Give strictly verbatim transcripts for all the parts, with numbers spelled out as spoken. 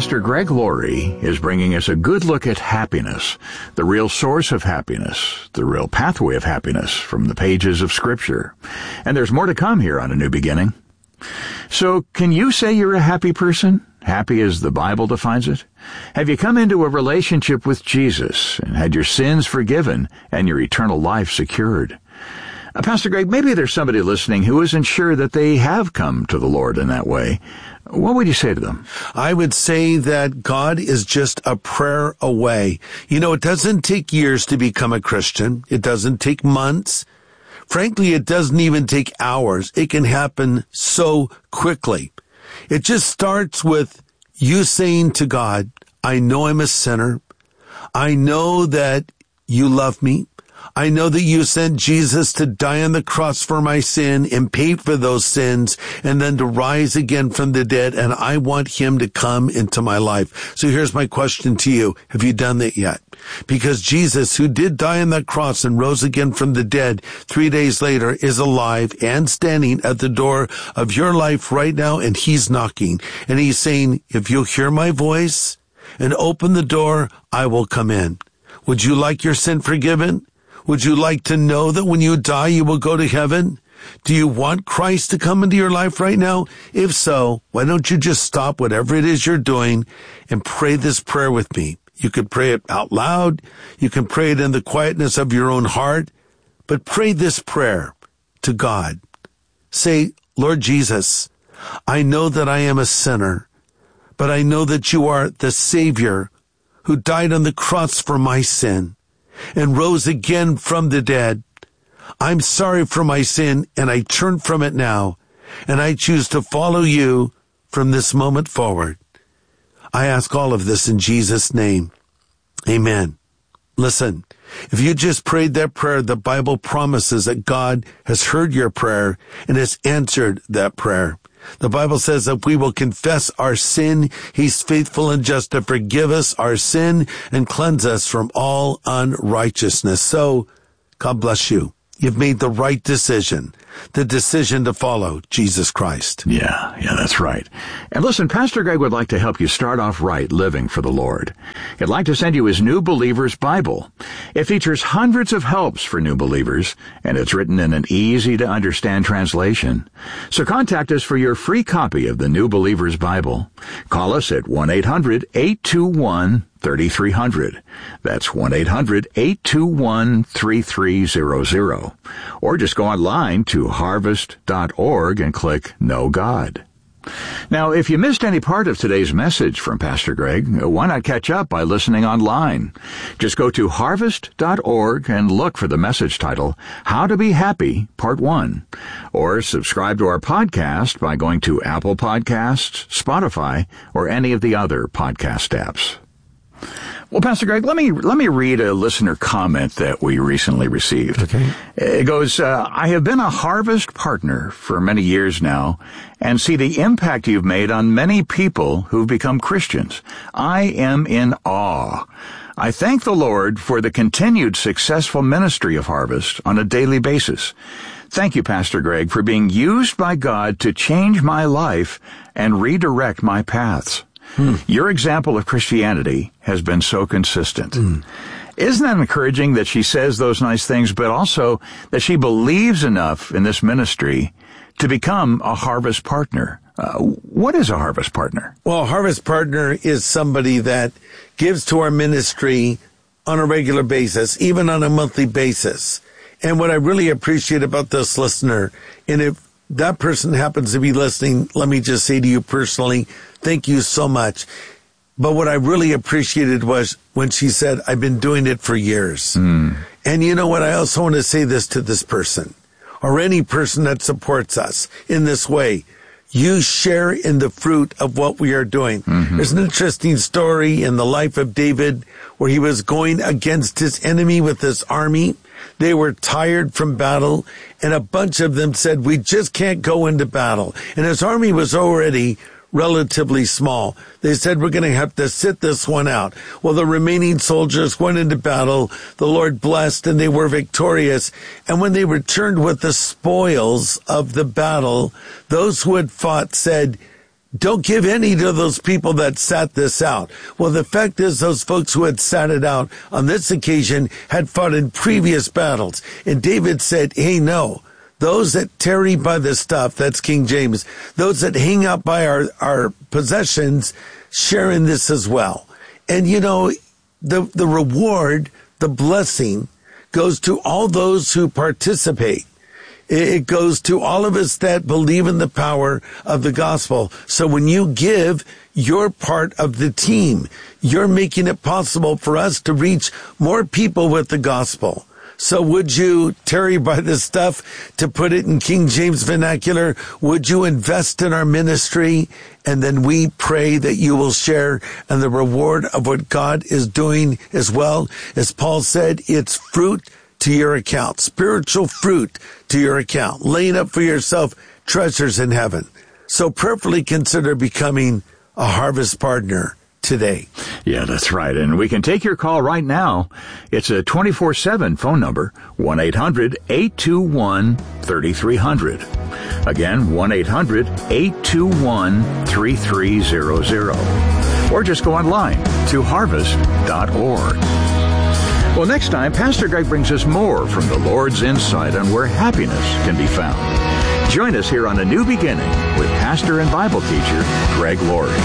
Pastor Greg Laurie is bringing us a good look at happiness, the real source of happiness, the real pathway of happiness from the pages of Scripture. And there's more to come here on A New Beginning. So, can you say you're a happy person? Happy as the Bible defines it? Have you come into a relationship with Jesus and had your sins forgiven and your eternal life secured? Uh, Pastor Greg, maybe there's somebody listening who isn't sure that they have come to the Lord in that way. What would you say to them? I would say that God is just a prayer away. You know, it doesn't take years to become a Christian. It doesn't take months. Frankly, it doesn't even take hours. It can happen so quickly. It just starts with you saying to God, I know I'm a sinner. I know that you love me. I know that you sent Jesus to die on the cross for my sin and pay for those sins and then to rise again from the dead, and I want him to come into my life. So here's my question to you. Have you done that yet? Because Jesus, who did die on that cross and rose again from the dead three days later, is alive and standing at the door of your life right now, and he's knocking. And he's saying, if you'll hear my voice and open the door, I will come in. Would you like your sin forgiven? Would you like to know that when you die, you will go to heaven? Do you want Christ to come into your life right now? If so, why don't you just stop whatever it is you're doing and pray this prayer with me? You could pray it out loud. You can pray it in the quietness of your own heart. But pray this prayer to God. Say, Lord Jesus, I know that I am a sinner, but I know that you are the Savior who died on the cross for my sin and rose again from the dead. I'm sorry for my sin, and I turn from it now, and I choose to follow you from this moment forward. I ask all of this in Jesus' name. Amen. Listen, if you just prayed that prayer, the Bible promises that God has heard your prayer and has answered that prayer. The Bible says that we will confess our sin. He's faithful and just to forgive us our sin and cleanse us from all unrighteousness. So, God bless you. You've made the right decision, the decision to follow Jesus Christ. Yeah, yeah, that's right. And listen, Pastor Greg would like to help you start off right living for the Lord. He'd like to send you his New Believer's Bible. It features hundreds of helps for new believers, and it's written in an easy-to-understand translation. So contact us for your free copy of the New Believer's Bible. Call us at one eight hundred eight two one thirty-three hundred. That's one eight hundred eight two one three three zero zero. Or just go online to harvest dot org and click Know God. Now, if you missed any part of today's message from Pastor Greg, why not catch up by listening online? Just go to harvest dot org and look for the message title, How to Be Happy, Part one. Or subscribe to our podcast by going to Apple Podcasts, Spotify, or any of the other podcast apps. Well, Pastor Greg, let me let me read a listener comment that we recently received. Okay. It goes, uh, I have been a Harvest partner for many years now and see the impact you've made on many people who've become Christians. I am in awe. I thank the Lord for the continued successful ministry of Harvest on a daily basis. Thank you, Pastor Greg, for being used by God to change my life and redirect my paths. Hmm. Your example of Christianity has been so consistent. Hmm. Isn't that encouraging that she says those nice things, but also that she believes enough in this ministry to become a Harvest partner? Uh, what is a Harvest partner? Well, a Harvest partner is somebody that gives to our ministry on a regular basis, even on a monthly basis. And what I really appreciate about this listener, and if that person happens to be listening, let me just say to you personally, thank you so much. But what I really appreciated was when she said, I've been doing it for years. Mm. And you know what? I also want to say this to this person, or any person that supports us in this way. You share in the fruit of what we are doing. Mm-hmm. There's an interesting story in the life of David where he was going against his enemy with his army. They were tired from battle, and a bunch of them said, we just can't go into battle. And his army was already relatively small. They said, we're going to have to sit this one out. Well, the remaining soldiers went into battle. The Lord blessed, and they were victorious. And when they returned with the spoils of the battle, those who had fought said, Don't give any to those people that sat this out. Well, the fact is those folks who had sat it out on this occasion had fought in previous battles. And David said, hey, no, those that tarry by the stuff, that's King James, those that hang out by our, our possessions, share in this as well. And, you know, the, the reward, the blessing goes to all those who participate. It goes to all of us that believe in the power of the gospel. So when you give, you're part of the team. You're making it possible for us to reach more people with the gospel. So would you tarry by this stuff, to put it in King James vernacular? Would you invest in our ministry? And then we pray that you will share in the reward of what God is doing as well. As Paul said, it's fruit to your account, spiritual fruit to your account, laying up for yourself treasures in heaven. So prayerfully consider becoming a harvest partner today. Yeah, that's right. And we can take your call right now. It's a twenty-four seven phone number, one eight hundred eight two one three three zero zero. Again, one eight hundred eight two one three three zero zero. Or just go online to harvest dot org. Well, next time, Pastor Greg brings us more from the Lord's insight on where happiness can be found. Join us here on A New Beginning with pastor and Bible teacher Greg Laurie.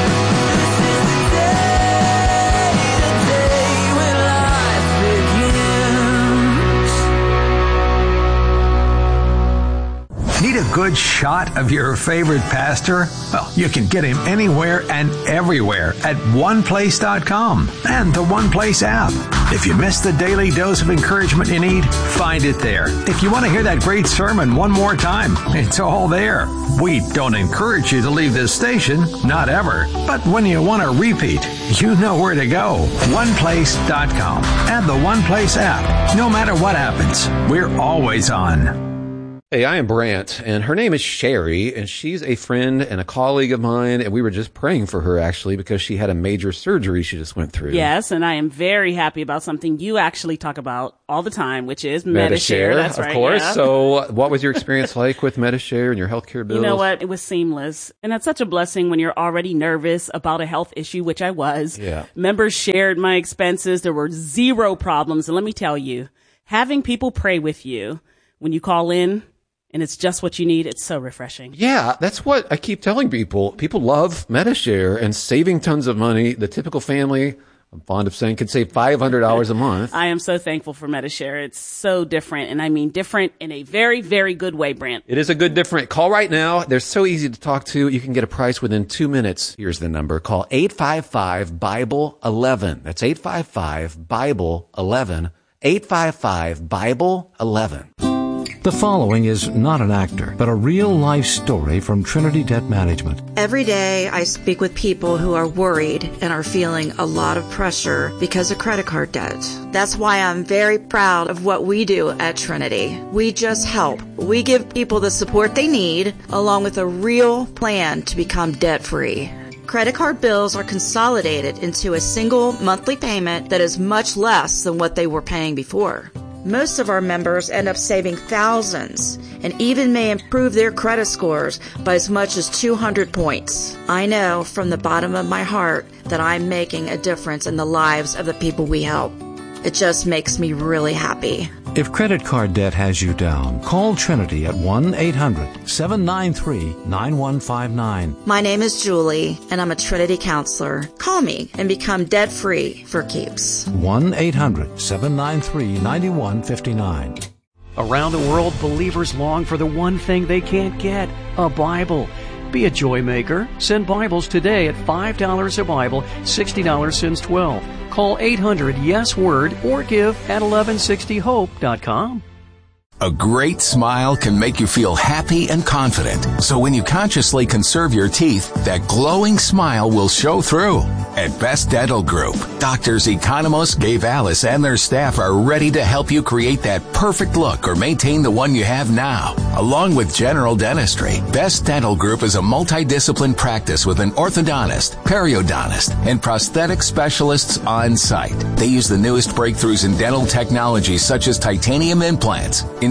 Need a good shot of your favorite pastor? Well, you can get him anywhere and everywhere at one place dot com and the One Place app. If you missed the daily dose of encouragement you need, find it there. If you want to hear that great sermon one more time, it's all there. We don't encourage you to leave this station, not ever. But when you want to repeat, you know where to go. one place dot com and the One Place app. No matter what happens, we're always on. Hey, I am Brant, and her name is Sherry, and she's a friend and a colleague of mine, and we were just praying for her, actually, because she had a major surgery she just went through. Yes, and I am very happy about something you actually talk about all the time, which is Medi-Share. Medi-Share, That's of right, course. Yeah. So what was your experience like with Medi-Share and your healthcare bills? You know what? It was seamless. And that's such a blessing when you're already nervous about a health issue, which I was. Yeah. Members shared my expenses. There were zero problems. And let me tell you, having people pray with you when you call in, and it's just what you need, it's so refreshing. Yeah, that's what I keep telling people. People love Medi-Share and saving tons of money. The typical family, I'm fond of saying, could save five hundred dollars a month. I am so thankful for Medi-Share. It's so different, and I mean different in a very, very good way, Brant. It is a good different. Call right now. They're so easy to talk to. You can get a price within two minutes. Here's the number. Call eight five five Bible eleven. That's eight five five Bible eleven. eight five five Bible eleven. The following is not an actor, but a real-life story from Trinity Debt Management. Every day I speak with people who are worried and are feeling a lot of pressure because of credit card debt. That's why I'm very proud of what we do at Trinity. We just help. We give people the support they need, along with a real plan to become debt-free. Credit card bills are consolidated into a single monthly payment that is much less than what they were paying before. Most of our members end up saving thousands and even may improve their credit scores by as much as two hundred points. I know from the bottom of my heart that I'm making a difference in the lives of the people we help. It just makes me really happy. If credit card debt has you down, call Trinity at one eight hundred seven nine three nine one five nine. My name is Julie, and I'm a Trinity counselor. Call me and become debt-free for keeps. one eight hundred seven nine three nine one five nine. Around the world, believers long for the one thing they can't get, a Bible. Be a joy maker. Send Bibles today at five dollars a Bible, sixty dollars since twelve. Call eight hundred yes word or give at eleven sixty hope dot com. A great smile can make you feel happy and confident. So when you consciously conserve your teeth, that glowing smile will show through. At Best Dental Group, Doctors Economos, Gabe Alice, and their staff are ready to help you create that perfect look or maintain the one you have now. Along with general dentistry, Best Dental Group is a multidiscipline practice with an orthodontist, periodontist, and prosthetic specialists on site. They use the newest breakthroughs in dental technology such as titanium implants,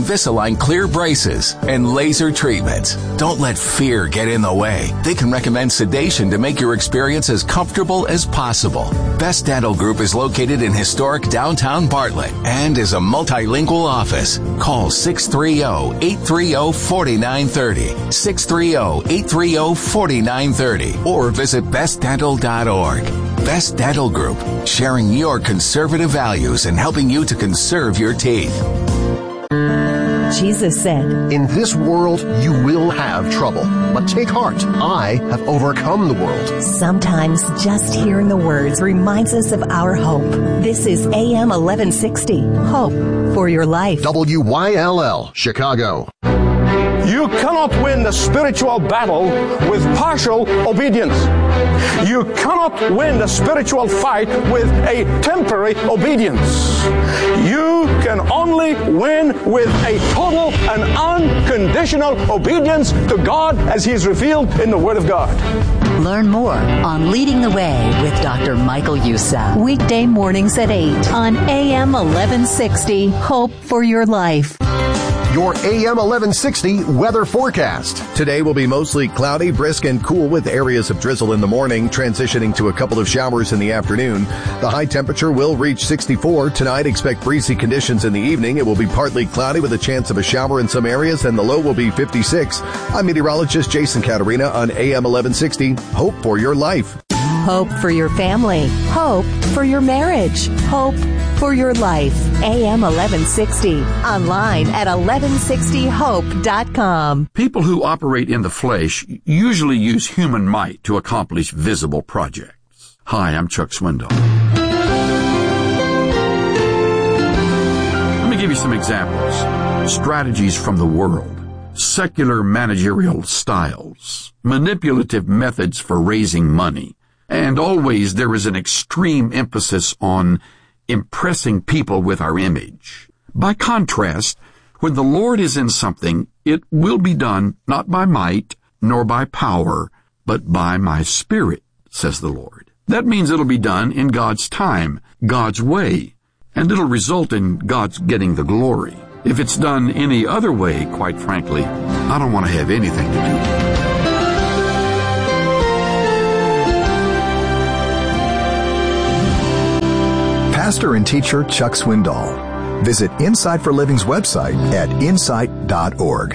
Invisalign clear braces, and laser treatments. Don't let fear get in the way. They can recommend sedation to make your experience as comfortable as possible. Best Dental Group is located in historic downtown Bartlett and is a multilingual office. Call six three zero, eight three zero, four nine three zero, six three zero, eight three zero, four nine three zero, or visit best dental dot org. Best Dental Group, sharing your conservative values and helping you to conserve your teeth. Jesus said, "In this world you will have trouble, but take heart. I have overcome the world." Sometimes just hearing the words reminds us of our hope. This is A M eleven sixty, Hope for Your Life. W Y L L, Chicago. You cannot win the spiritual battle with partial obedience. You cannot win the spiritual fight with a temporary obedience. You can only win with a total and unconditional obedience to God as He is revealed in the Word of God. Learn more on Leading the Way with Doctor Michael Youssef. Weekday mornings at eight on A M eleven sixty, Hope for Your Life. Your A M eleven sixty weather forecast. Today will be mostly cloudy, brisk, and cool with areas of drizzle in the morning, transitioning to a couple of showers in the afternoon. The high temperature will reach sixty-four. Tonight, expect breezy conditions in the evening. It will be partly cloudy with a chance of a shower in some areas, and the low will be fifty-six. I'm meteorologist Jason Caterina on A M eleven sixty. Hope for your life. Hope for your family. Hope for your marriage. Hope for your life. A M eleven sixty. Online at eleven sixty hope dot com. People who operate in the flesh usually use human might to accomplish visible projects. Hi, I'm Chuck Swindoll. Let me give you some examples. Strategies from the world. Secular managerial styles. Manipulative methods for raising money. And always there is an extreme emphasis on impressing people with our image. By contrast, when the Lord is in something, it will be done not by might nor by power, but by my Spirit, says the Lord. That means it'll be done in God's time, God's way, and it'll result in God's getting the glory. If it's done any other way, quite frankly, I don't want to have anything to do with it. Pastor and teacher Chuck Swindoll. Visit Insight for Living's website at insight dot org.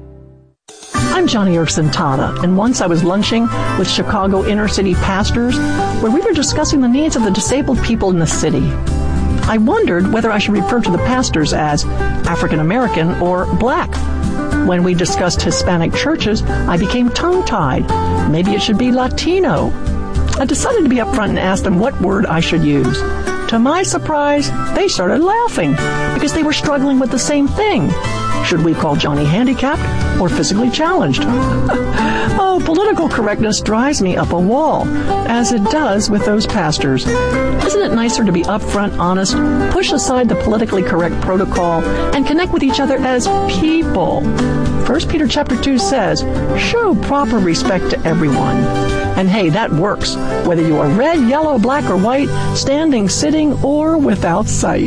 I'm Johnny Erskine Tata, and once I was lunching with Chicago inner city pastors where we were discussing the needs of the disabled people in the city. I wondered whether I should refer to the pastors as African American or Black. When we discussed Hispanic churches, I became tongue-tied. Maybe it should be Latino. I decided to be upfront and asked them what word I should use. To my surprise, they started laughing because they were struggling with the same thing. Should we call Johnny handicapped or physically challenged? Oh, political correctness drives me up a wall, as it does with those pastors. Isn't it nicer to be upfront, honest, push aside the politically correct protocol, and connect with each other as people? First Peter chapter two says, show proper respect to everyone. And hey, that works, whether you are red, yellow, black, or white, standing, sitting, or without sight.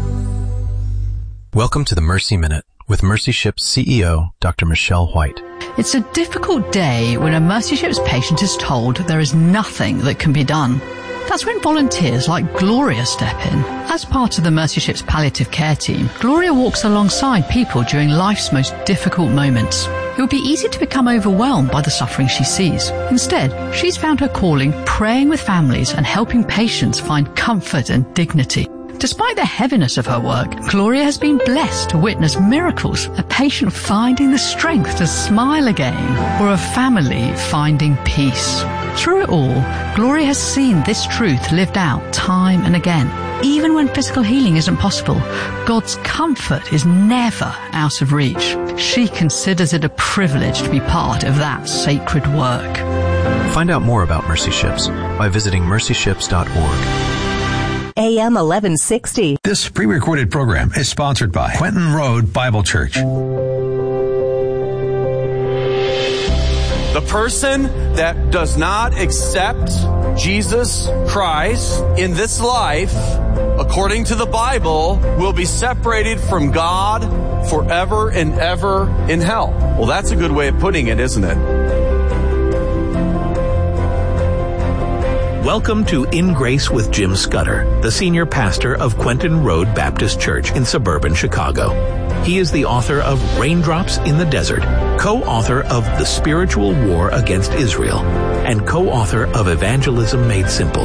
Welcome to the Mercy Minute with Mercy Ship's C E O, Doctor Michelle White. It's a difficult day when a Mercy Ship's patient is told there is nothing that can be done. That's when volunteers like Gloria step in. As part of the Mercy Ship's palliative care team, Gloria walks alongside people during life's most difficult moments. It would be easy to become overwhelmed by the suffering she sees. Instead, she's found her calling praying with families and helping patients find comfort and dignity. Despite the heaviness of her work, Gloria has been blessed to witness miracles, a patient finding the strength to smile again, or a family finding peace. Through it all, Gloria has seen this truth lived out time and again. Even when physical healing isn't possible, God's comfort is never out of reach. She considers it a privilege to be part of that sacred work. Find out more about Mercy Ships by visiting mercy ships dot org. A M eleven sixty. This pre-recorded program is sponsored by Quentin Road Bible Church. The person that does not accept Jesus Christ in this life, according to the Bible, will be separated from God forever and ever in hell. Well, that's a good way of putting it, isn't it? Welcome to In Grace with Jim Scudder, the senior pastor of Quentin Road Baptist Church in suburban Chicago. He is the author of Raindrops in the Desert, co-author of The Spiritual War Against Israel, and co-author of Evangelism Made Simple.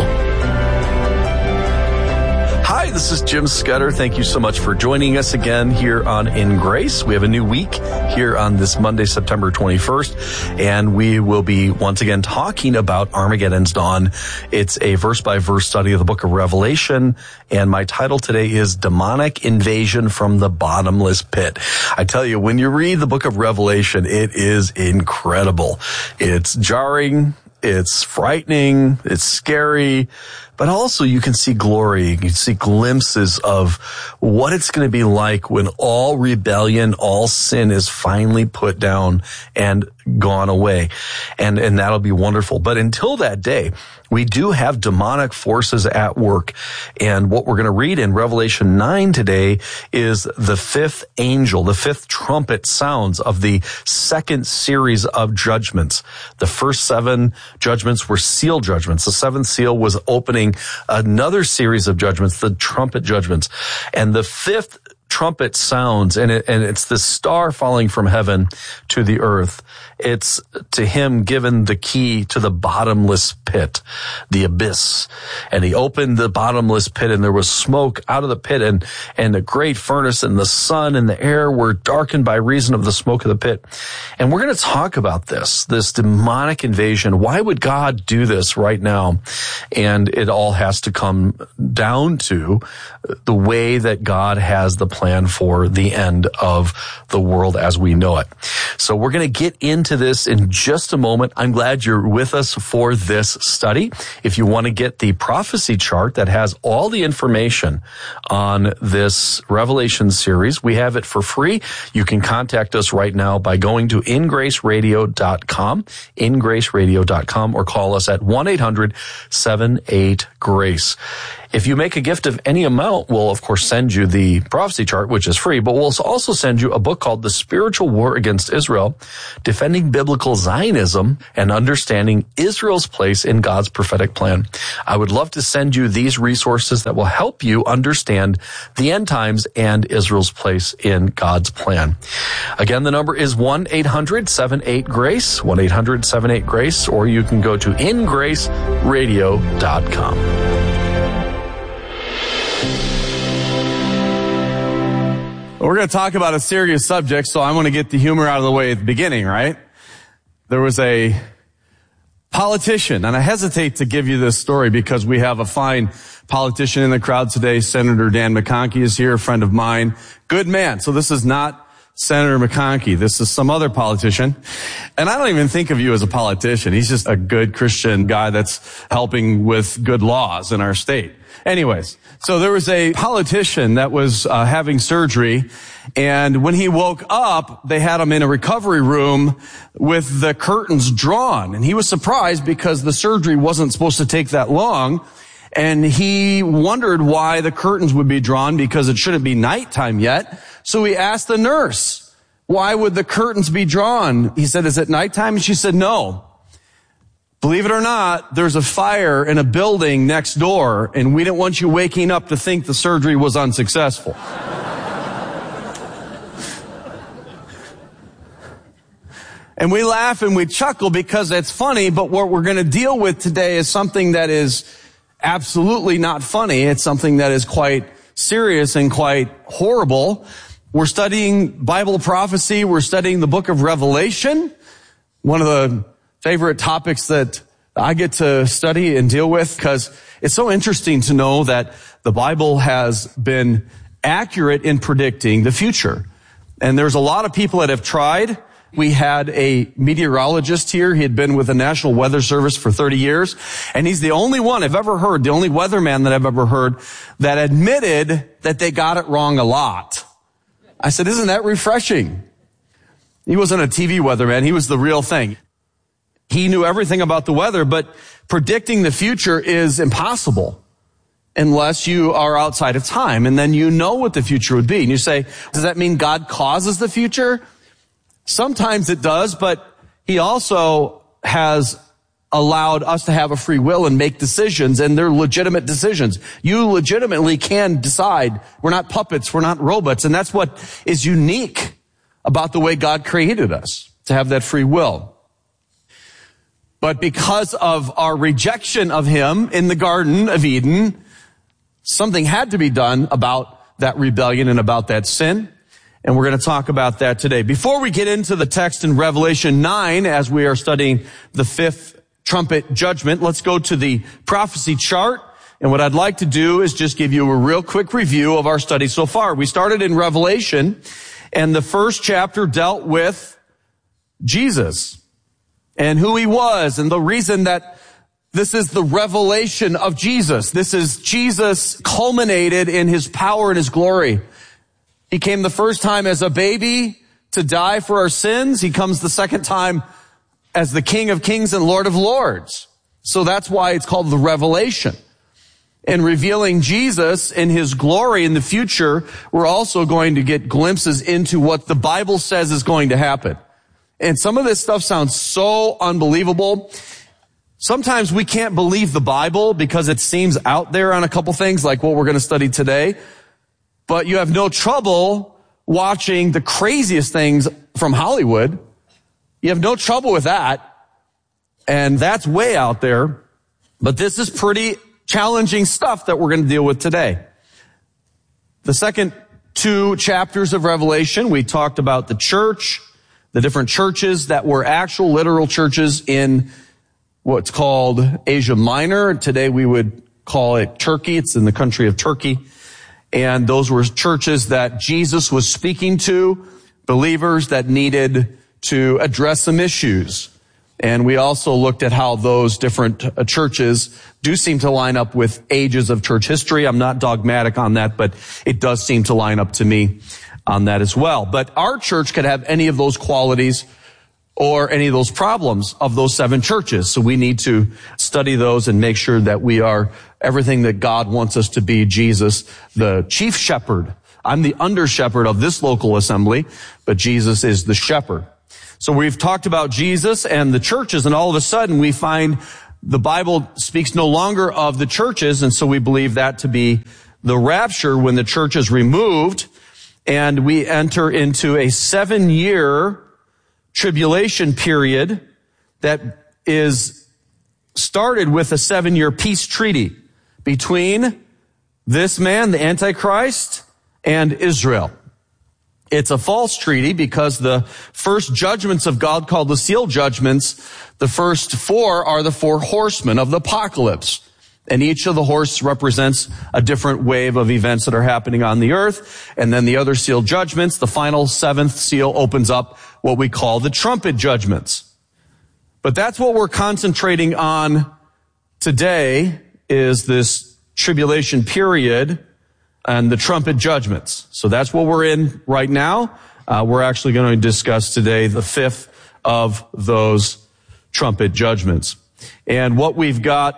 Hi, this is Jim Scudder. Thank you so much for joining us again here on In Grace. We have a new week here on this Monday, September twenty-first, and we will be once again talking about Armageddon's Dawn. It's a verse-by-verse study of the book of Revelation, and my title today is Demonic Invasion from the Bottomless Pit. I tell you, when you read the book of Revelation, it is incredible. It's jarring. It's frightening. It's scary. But also you can see glory. You can see glimpses of what it's going to be like when all rebellion, all sin is finally put down and gone away. And, and that'll be wonderful. But until that day, we do have demonic forces at work. And what we're going to read in Revelation nine today is the fifth angel, the fifth trumpet sounds of the second series of judgments. The first seven judgments were seal judgments. The seventh seal was opening another series of judgments, the trumpet judgments. And the fifth trumpet sounds, and, it, and it's the star falling from heaven to the earth. It's to him given the key to the bottomless pit, the abyss. And he opened the bottomless pit, and there was smoke out of the pit, and, and a great furnace, and the sun and the air were darkened by reason of the smoke of the pit. And we're going to talk about this, this demonic invasion. Why would God do this right now? And it all has to come down to the way that God has the plan for the end of the world as we know it. So we're going to get into this in just a moment. I'm glad you're with us for this study. If you want to get the prophecy chart that has all the information on this Revelation series, we have it for free. You can contact us right now by going to in grace radio dot com, in grace radio dot com, or call us at one eight hundred seven eight grace. If you make a gift of any amount, we'll of course send you the prophecy chart, which is free, but we'll also send you a book called The Spiritual War Against Israel, Defending Biblical Zionism and Understanding Israel's Place in God's Prophetic Plan. I would love to send you these resources that will help you understand the end times and Israel's place in God's plan. Again, the number is one eight hundred seven eight grace, one eight hundred seven eight grace, or you can go to in grace radio dot com. We're going to talk about a serious subject, so I want to get the humor out of the way at the beginning, right? There was a politician, and I hesitate to give you this story because we have a fine politician in the crowd today. Senator Dan McConkey is here, a friend of mine. Good man. So this is not Senator McConkey. This is some other politician. And I don't even think of you as a politician. He's just a good Christian guy that's helping with good laws in our state. Anyways, so there was a politician that was uh, having surgery, and when he woke up, they had him in a recovery room with the curtains drawn. And he was surprised because the surgery wasn't supposed to take that long. And he wondered why the curtains would be drawn because it shouldn't be nighttime yet. So he asked the nurse, why would the curtains be drawn? He said, is it nighttime? And she said, no. Believe it or not, there's a fire in a building next door, and we didn't want you waking up to think the surgery was unsuccessful. And we laugh and we chuckle because it's funny, but what we're going to deal with today is something that is absolutely not funny. It's something that is quite serious and quite horrible. We're studying Bible prophecy. We're studying the book of Revelation, one of the favorite topics that I get to study and deal with because it's so interesting to know that the Bible has been accurate in predicting the future. And there's a lot of people that have tried. We had a meteorologist here. He had been with the National Weather Service for thirty years. And he's the only one I've ever heard, the only weatherman that I've ever heard that admitted that they got it wrong a lot. I said, isn't that refreshing? He wasn't a T V weatherman. He was the real thing. He knew everything about the weather, but predicting the future is impossible unless you are outside of time, and then you know what the future would be. And you say, does that mean God causes the future? Sometimes it does, but he also has allowed us to have a free will and make decisions, and they're legitimate decisions. You legitimately can decide. We're not puppets, we're not robots, and that's what is unique about the way God created us, to have that free will. But because of our rejection of him in the Garden of Eden, something had to be done about that rebellion and about that sin. And we're going to talk about that today. Before we get into the text in Revelation nine, as we are studying the fifth trumpet judgment, let's go to the prophecy chart. And what I'd like to do is just give you a real quick review of our study so far. We started in Revelation, and the first chapter dealt with Jesus and who he was, and the reason that this is the revelation of Jesus. This is Jesus culminated in his power and his glory. He came the first time as a baby to die for our sins. He comes the second time as the King of Kings and Lord of Lords. So that's why it's called the revelation. And revealing Jesus in his glory in the future, we're also going to get glimpses into what the Bible says is going to happen. And some of this stuff sounds so unbelievable. Sometimes we can't believe the Bible because it seems out there on a couple things like what we're going to study today. But you have no trouble watching the craziest things from Hollywood. You have no trouble with that. And that's way out there. But this is pretty challenging stuff that we're going to deal with today. The second two chapters of Revelation, we talked about the church, the different churches that were actual literal churches in what's called Asia Minor. Today we would call it Turkey. It's in the country of Turkey. And those were churches that Jesus was speaking to, believers that needed to address some issues. And we also looked at how those different churches do seem to line up with ages of church history. I'm not dogmatic on that, but it does seem to line up to me on that as well. But our church could have any of those qualities or any of those problems of those seven churches. So we need to study those and make sure that we are everything that God wants us to be. Jesus, the chief shepherd. I'm the under shepherd of this local assembly, but Jesus is the shepherd. So we've talked about Jesus and the churches, and all of a sudden we find the Bible speaks no longer of the churches, and so we believe that to be the rapture when the church is removed, and we enter into a seven-year tribulation period that is started with a seven-year peace treaty between this man, the Antichrist, and Israel. It's a false treaty because the first judgments of God, called the seal judgments, the first four are the four horsemen of the apocalypse. And each of the horses represents a different wave of events that are happening on the earth. And then the other seal judgments, the final seventh seal opens up what we call the trumpet judgments. But that's what we're concentrating on today, is this tribulation period and the trumpet judgments. So that's what we're in right now. Uh, we're actually going to discuss today the fifth of those trumpet judgments. And what we've got,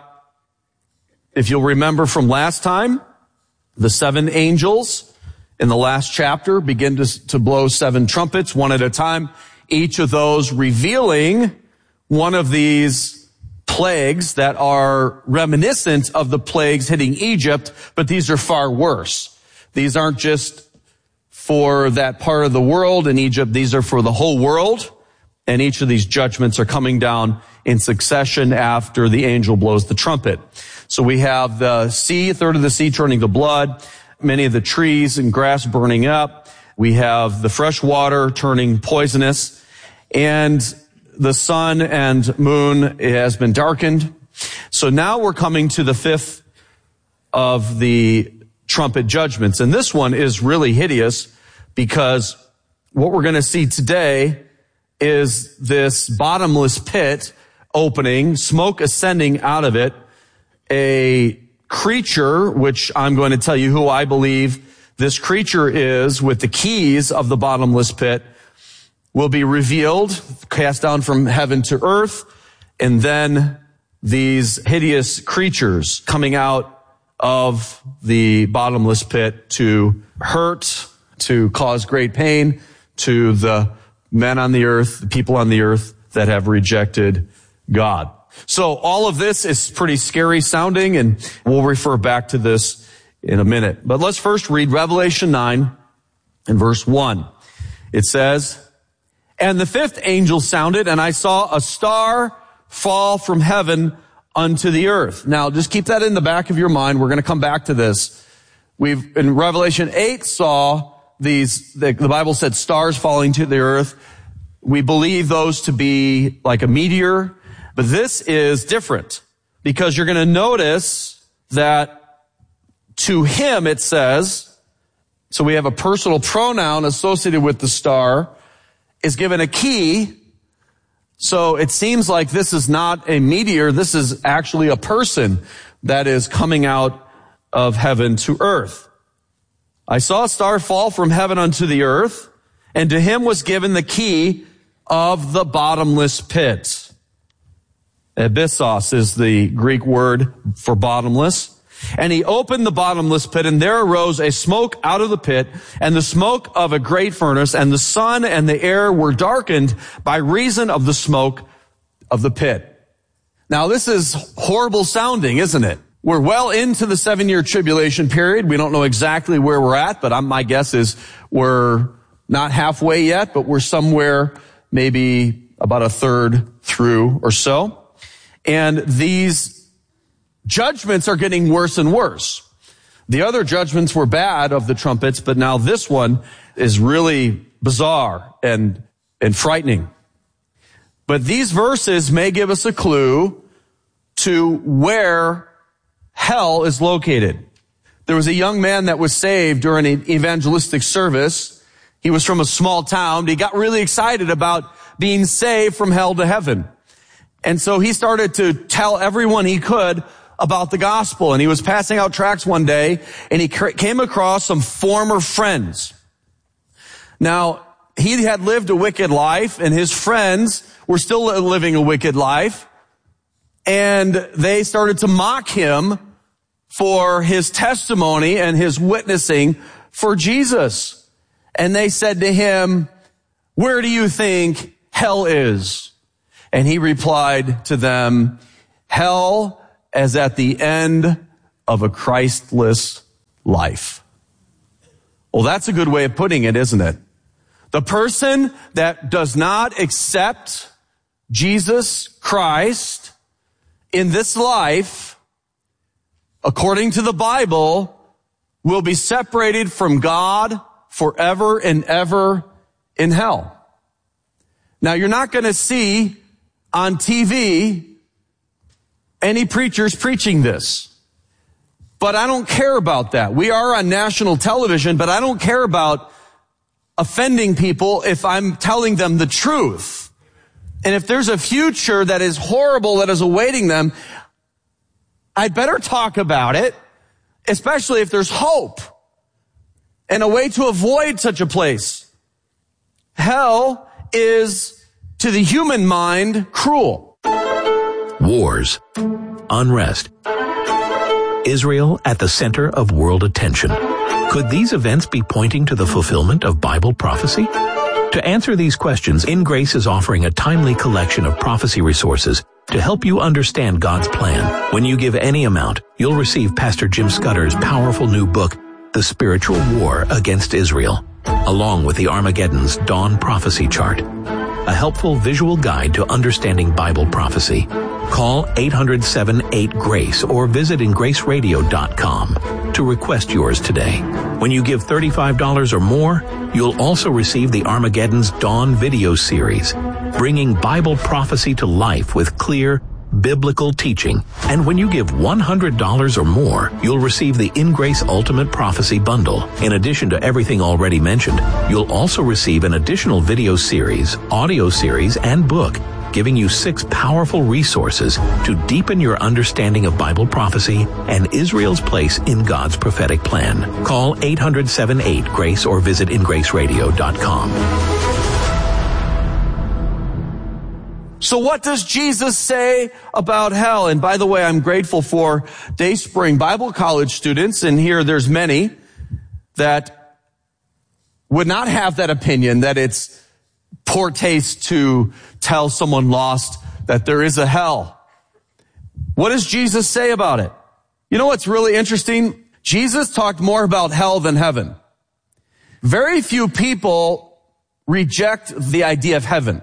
if you'll remember from last time, the seven angels in the last chapter begin to, to blow seven trumpets, one at a time, each of those revealing one of these plagues that are reminiscent of the plagues hitting Egypt, but these are far worse. These aren't just for that part of the world in Egypt. These are for the whole world. And each of these judgments are coming down in succession after the angel blows the trumpet. So we have the sea, a third of the sea turning to blood, many of the trees and grass burning up. We have the fresh water turning poisonous, and the sun and moon has been darkened. So now we're coming to the fifth of the trumpet judgments. And this one is really hideous because what we're going to see today is this bottomless pit opening, smoke ascending out of it, a creature, which I'm going to tell you who I believe this creature is, with the keys of the bottomless pit, will be revealed, cast down from heaven to earth, and then these hideous creatures coming out of the bottomless pit to hurt, to cause great pain to the men on the earth, the people on the earth that have rejected God. So all of this is pretty scary sounding, and we'll refer back to this in a minute. But let's first read Revelation nine and verse one. It says, "And the fifth angel sounded, and I saw a star fall from heaven unto the earth." Now, just keep that in the back of your mind. We're going to come back to this. We've, in Revelation eight, saw these, the, the Bible said stars falling to the earth. We believe those to be like a meteor, but this is different because you're going to notice that to him it says, so we have a personal pronoun associated with the star, is given a key. So it seems like this is not a meteor. This is actually a person that is coming out of heaven to earth. "I saw a star fall from heaven unto the earth, and to him was given the key of the bottomless pit." Abyssos is the Greek word for bottomless. "And he opened the bottomless pit, and there arose a smoke out of the pit, and the smoke of a great furnace, and the sun and the air were darkened by reason of the smoke of the pit." Now this is horrible sounding, isn't it? We're well into the seven-year tribulation period. We don't know exactly where we're at, but my guess is we're not halfway yet, but we're somewhere maybe about a third through or so. And these judgments are getting worse and worse. The other judgments were bad of the trumpets, but now this one is really bizarre and, and frightening. But these verses may give us a clue to where hell is located. There was a young man that was saved during an evangelistic service. He was from a small town. He got really excited about being saved from hell to heaven. And so he started to tell everyone he could about the gospel. And he was passing out tracts one day, and he came across some former friends. Now, he had lived a wicked life, and his friends were still living a wicked life. And they started to mock him for his testimony and his witnessing for Jesus. And they said to him, "Where do you think hell is?" And he replied to them, "Hell is at the end of a Christless life." Well, that's a good way of putting it, isn't it? The person that does not accept Jesus Christ in this life, according to the Bible, will be separated from God forever and ever in hell. Now, you're not going to see on T V any preachers preaching this. But I don't care about that. We are on national television, but I don't care about offending people if I'm telling them the truth. And if there's a future that is horrible that is awaiting them, I better talk about it, especially if there's hope and a way to avoid such a place. Hell is, to the human mind, cruel. Wars, unrest, Israel at the center of world attention. Could these events be pointing to the fulfillment of Bible prophecy? To answer these questions, In Grace is offering a timely collection of prophecy resources to help you understand God's plan. When you give any amount, you'll receive Pastor Jim Scudder's powerful new book, The Spiritual War Against Israel, along with the Armageddon's Dawn Prophecy Chart, a helpful visual guide to understanding Bible prophecy. Call eight hundred, seven eight, GRACE or visit in grace radio dot com to request yours today. When you give thirty-five dollars or more, you'll also receive the Armageddon's Dawn video series, bringing Bible prophecy to life with clear, biblical teaching. And when you give one hundred dollars or more, you'll receive the In Grace Ultimate Prophecy Bundle. In addition to everything already mentioned, you'll also receive an additional video series, audio series, and book, giving you six powerful resources to deepen your understanding of Bible prophecy and Israel's place in God's prophetic plan. Call eight hundred, seven eight, GRACE or visit in grace radio dot com. So what does Jesus say about hell? And by the way, I'm grateful for Dayspring Bible College students, and here there's many that would not have that opinion that it's poor taste to tell someone lost that there is a hell. What does Jesus say about it? You know what's really interesting? Jesus talked more about hell than heaven. Very few people reject the idea of heaven.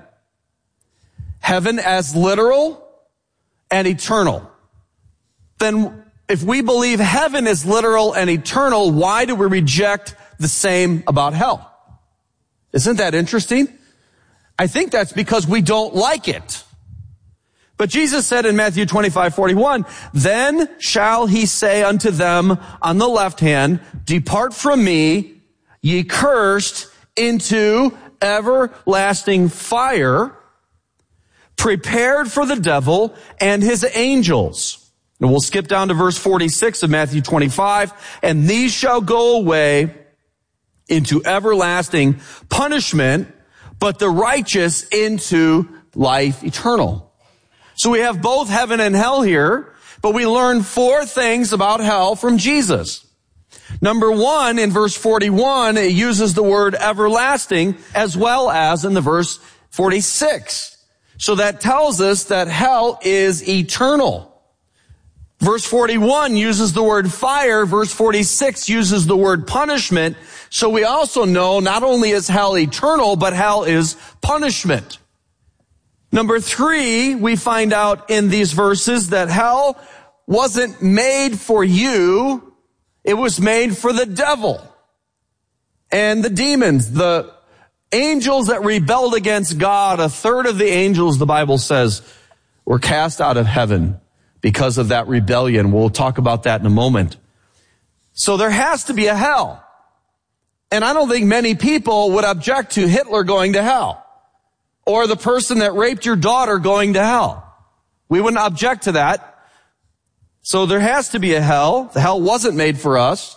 Heaven as literal and eternal. Then if we believe heaven is literal and eternal, why do we reject the same about hell? Isn't that interesting? I think that's because we don't like it. But Jesus said in Matthew twenty-five forty-one, then shall he say unto them on the left hand, depart from me, ye cursed, into everlasting fire, prepared for the devil and his angels. And we'll skip down to verse forty-six of Matthew twenty-five. And these shall go away into everlasting punishment, but the righteous into life eternal. So we have both heaven and hell here, but we learn four things about hell from Jesus. Number one, in verse forty-one, it uses the word everlasting, as well as in the verse forty-six. So that tells us that hell is eternal. Verse forty-one uses the word fire. Verse forty-six uses the word punishment. So we also know not only is hell eternal, but hell is punishment. Number three, we find out in these verses that hell wasn't made for you. It was made for the devil and the demons, the angels that rebelled against God. A third of the angels, the Bible says, were cast out of heaven because of that rebellion. We'll talk about that in a moment. So there has to be a hell. And I don't think many people would object to Hitler going to hell or the person that raped your daughter going to hell. We wouldn't object to that. So there has to be a hell. The hell wasn't made for us,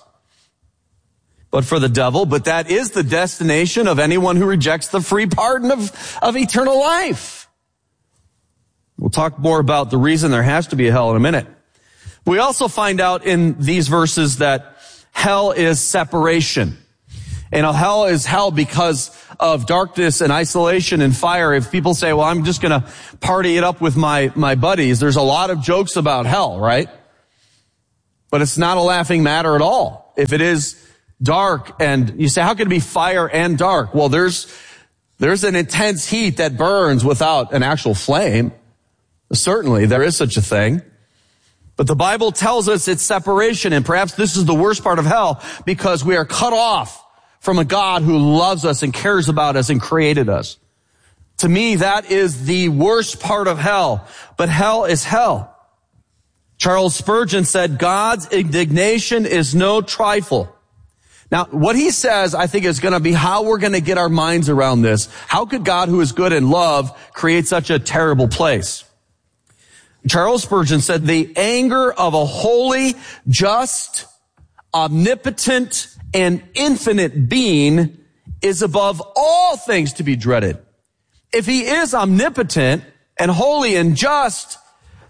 but for the devil. But that is the destination of anyone who rejects the free pardon of, of eternal life. We'll talk more about the reason there has to be a hell in a minute. We also find out in these verses that hell is separation. And hell is hell because of darkness and isolation and fire. If people say, well, I'm just going to party it up with my, my buddies, there's a lot of jokes about hell, right? But it's not a laughing matter at all. If it is dark and you say, how can it be fire and dark? Well, there's, there's an intense heat that burns without an actual flame. Certainly, there is such a thing. But the Bible tells us it's separation, and perhaps this is the worst part of hell because we are cut off from a God who loves us and cares about us and created us. To me, that is the worst part of hell. But hell is hell. Charles Spurgeon said, God's indignation is no trifle. Now, what he says, I think, is going to be how we're going to get our minds around this. How could God, who is good and love, create such a terrible place? Charles Spurgeon said, the anger of a holy, just, omnipotent, and infinite being is above all things to be dreaded. If he is omnipotent and holy and just,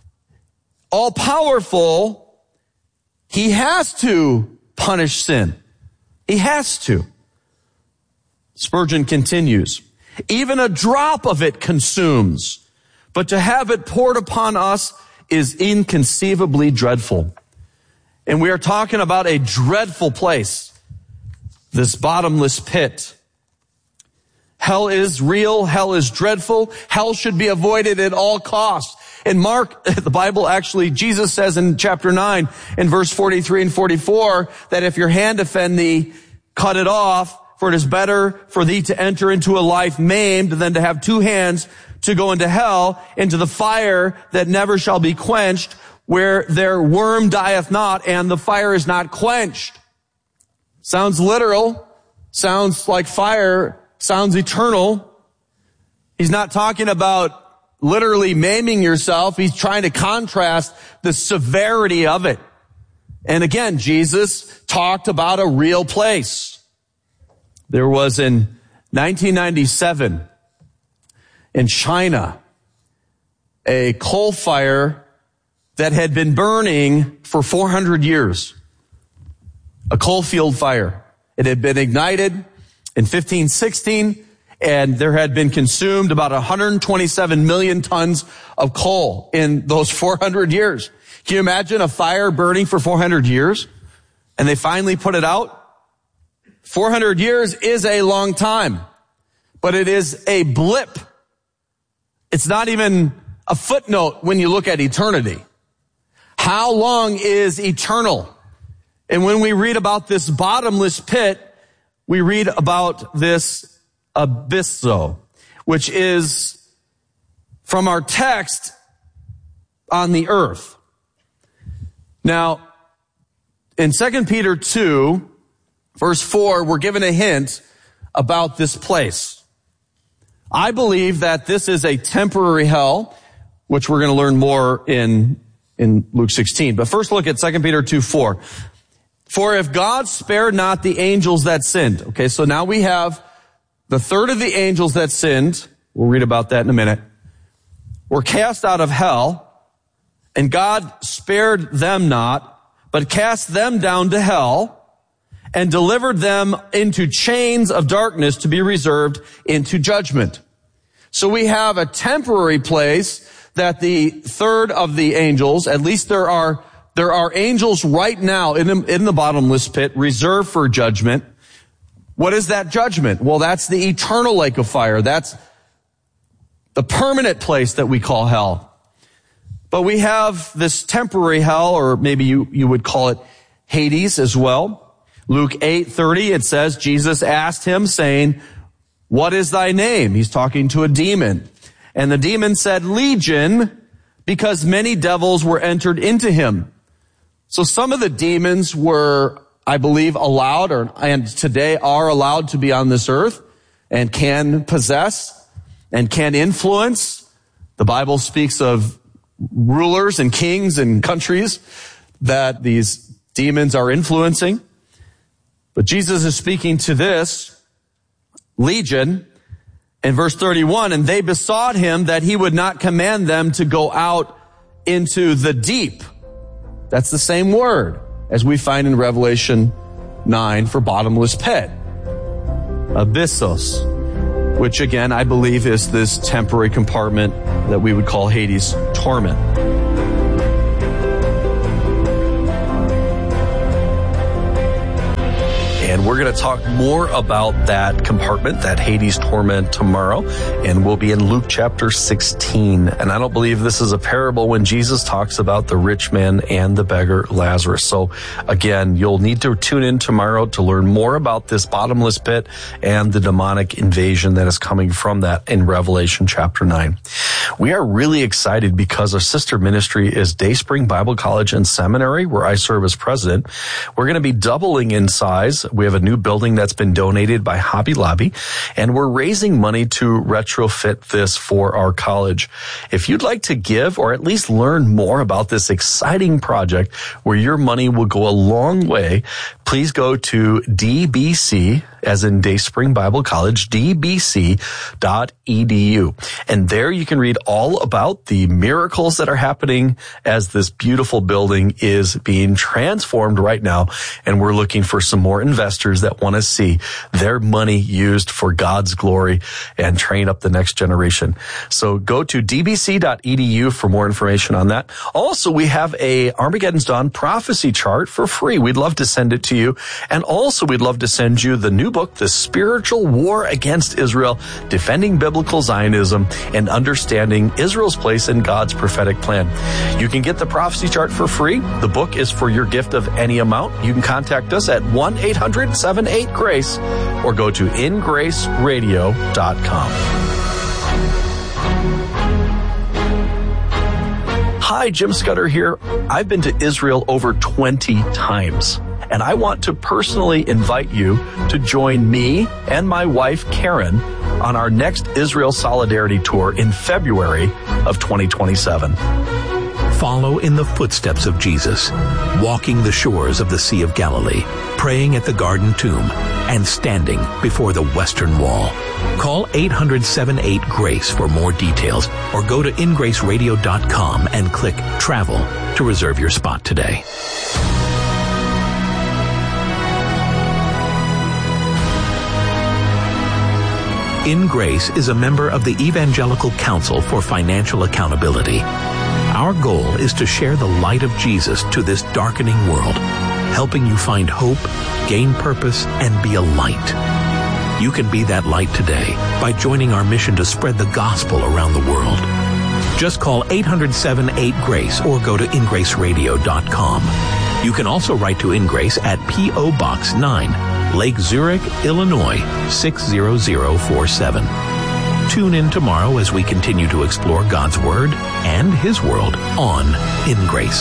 all powerful, he has to punish sin. He has to. Spurgeon continues, even a drop of it consumes, but to have it poured upon us is inconceivably dreadful. And we are talking about a dreadful place, this bottomless pit. Hell is real. Hell is dreadful. Hell should be avoided at all costs. In Mark, the Bible actually, Jesus says in chapter nine, in verse forty-three and forty-four, that if your hand offend thee, cut it off, for it is better for thee to enter into a life maimed than to have two hands to go into hell, into the fire that never shall be quenched, where their worm dieth not, and the fire is not quenched. Sounds literal, sounds like fire, sounds eternal. He's not talking about literally maiming yourself. He's trying to contrast the severity of it. And again, Jesus talked about a real place. There was in nineteen ninety-seven in China a coal fire that had been burning for four hundred years. A coal field fire. It had been ignited in fifteen sixteen, and there had been consumed about one hundred twenty-seven million tons of coal in those four hundred years. Can you imagine a fire burning for four hundred years? And they finally put it out? four hundred years is a long time, but it is a blip. It's not even a footnote when you look at eternity. How long is eternal? And when we read about this bottomless pit, we read about this abysso, which is from our text on the earth. Now, in Second Peter two, verse four, we're given a hint about this place. I believe that this is a temporary hell, which we're going to learn more in, in Luke sixteen. But first look at Second Peter two four. For if God spared not the angels that sinned. Okay, so now we have the third of the angels that sinned. We'll read about that in a minute. Were cast out of hell, and God spared them not, but cast them down to hell, and delivered them into chains of darkness to be reserved into judgment. So we have a temporary place that the third of the angels, at least there are There are angels right now in the, in the bottomless pit reserved for judgment. What is that judgment? Well, that's the eternal lake of fire. That's the permanent place that we call hell. But we have this temporary hell, or maybe you, you would call it Hades as well. Luke eight thirty, it says, Jesus asked him, saying, what is thy name? He's talking to a demon. And the demon said, Legion, because many devils were entered into him. So some of the demons were, I believe, allowed, or and today are allowed to be on this earth and can possess and can influence. The Bible speaks of rulers and kings and countries that these demons are influencing. But Jesus is speaking to this legion in verse thirty-one, and they besought him that he would not command them to go out into the deep. That's the same word as we find in Revelation nine for bottomless pit. Abyssos, which again, I believe is this temporary compartment that we would call Hades torment. And we're going to talk more about that compartment, that Hades torment, tomorrow. And we'll be in Luke chapter sixteen. And I don't believe this is a parable when Jesus talks about the rich man and the beggar Lazarus. So again, you'll need to tune in tomorrow to learn more about this bottomless pit and the demonic invasion that is coming from that in Revelation chapter nine. We are really excited because our sister ministry is Dayspring Bible College and Seminary, where I serve as president. We're going to be doubling in size. We have a new building that's been donated by Hobby Lobby, and we're raising money to retrofit this for our college. If you'd like to give or at least learn more about this exciting project where your money will go a long way, please go to D B C, as in Dayspring Bible College, d b c dot e d u. And there you can read all about the miracles that are happening as this beautiful building is being transformed right now. And we're looking for some more investors that want to see their money used for God's glory and train up the next generation. So go to d b c dot e d u for more information on that. Also, we have a Armageddon's Dawn prophecy chart for free. We'd love to send it to you. And also, we'd love to send you the new book, The Spiritual War Against Israel, Defending Biblical Zionism and Understanding Israel's Place in God's Prophetic Plan. You can get the prophecy chart for free. The book is for your gift of any amount. You can contact us at one eight hundred seven eight GRACE or go to in grace radio dot com. Hi, Jim Scudder here. I've been to Israel over twenty times. And I want to personally invite you to join me and my wife, Karen, on our next Israel Solidarity Tour in February of twenty twenty-seven. Follow in the footsteps of Jesus, walking the shores of the Sea of Galilee, praying at the Garden Tomb, and standing before the Western Wall. Call eight hundred, seven eight, GRACE for more details, or go to in grace radio dot com and click Travel to reserve your spot today. In Grace is a member of the Evangelical Council for Financial Accountability. Our goal is to share the light of Jesus to this darkening world, helping you find hope, gain purpose, and be a light. You can be that light today by joining our mission to spread the gospel around the world. Just call eight hundred, seven eight, GRACE or go to in grace radio dot com. You can also write to InGrace at P O. Box nine, Lake Zurich, Illinois, six zero zero four seven. Tune in tomorrow as we continue to explore God's Word and His world on In Grace.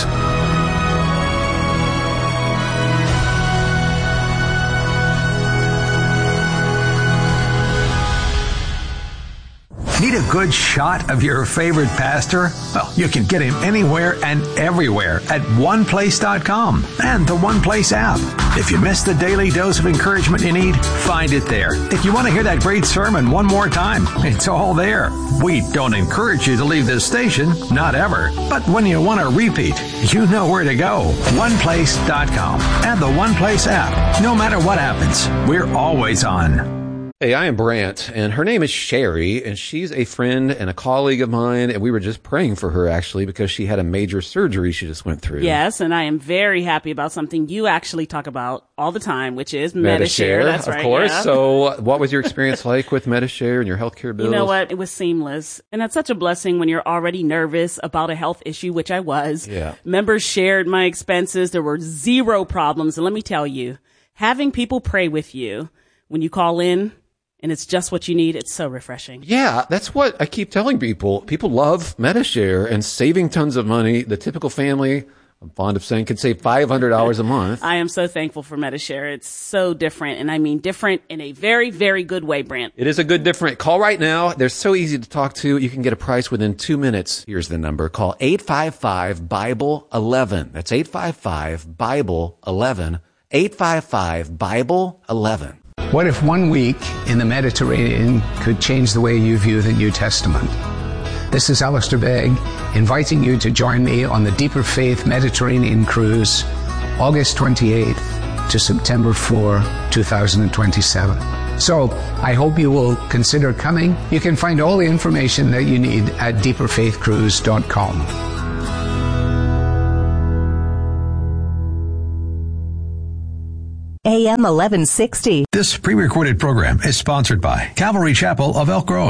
Need a good shot of your favorite pastor? Well, you can get him anywhere and everywhere at one place dot com and the One Place app. If you missed the daily dose of encouragement you need, find it there. If you want to hear that great sermon one more time, it's all there. We don't encourage you to leave this station, not ever. But when you want to repeat, you know where to go. one place dot com and the One Place app. No matter what happens, we're always on. Hey, I am Brant, and her name is Sherry, and she's a friend and a colleague of mine, and we were just praying for her, actually, because she had a major surgery she just went through. Yes, and I am very happy about something you actually talk about all the time, which is Medi-Share. Medi-Share, That's of right, course. yeah. So what was your experience like with Medi-Share and your healthcare bills? You know what? It was seamless. And that's such a blessing when you're already nervous about a health issue, which I was. Yeah. Members shared my expenses. There were zero problems. And let me tell you, having people pray with you when you call in, and it's just what you need, it's so refreshing. Yeah, that's what I keep telling people. People love Medi-Share and saving tons of money. The typical family, I'm fond of saying, could save five hundred dollars a month. I am so thankful for Medi-Share. It's so different, and I mean different in a very, very good way, Brant. It is a good different. Call right now. They're so easy to talk to. You can get a price within two minutes. Here's the number. Call eight five five, Bible eleven. That's eight five five, Bible eleven. eight five five, Bible eleven. What if one week in the Mediterranean could change the way you view the New Testament? This is Alistair Begg, inviting you to join me on the Deeper Faith Mediterranean Cruise, August twenty-eighth to September fourth, twenty twenty-seven. So, I hope you will consider coming. You can find all the information that you need at deeper faith cruise dot com. A M eleven sixty. This pre-recorded program is sponsored by Calvary Chapel of Elk Grove.